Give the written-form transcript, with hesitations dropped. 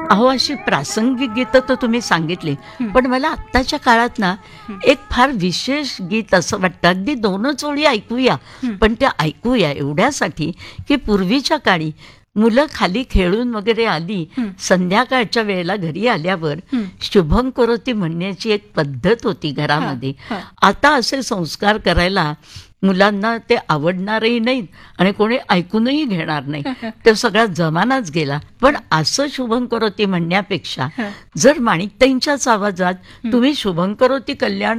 अहो, अशी प्रासंगिक गीतं तर तुम्ही सांगितली, पण मला आत्ताच्या काळात ना एक फार विशेष गीत असं वाटतं. अगदी 2च ओळी ऐकूया, पण त्या ऐकूया एवढ्यासाठी की पूर्वीच्या काळी मुलं खाली खेळून वगैरे आली, संध्याकाळच्या वेळेला घरी आल्यावर शुभं करोती म्हणण्याची एक पद्धत होती घरामध्ये. आता असे संस्कार करायला मुलांना ते आवडणारही नाहीत आणि कोणी ऐकूनही घेणार नाही. तो सगळा जमानाच गेला. पण असं शुभं करोती म्हणण्यापेक्षा जर माणिकताईंच्याच आवाजात तुम्ही शुभं करोती कल्याण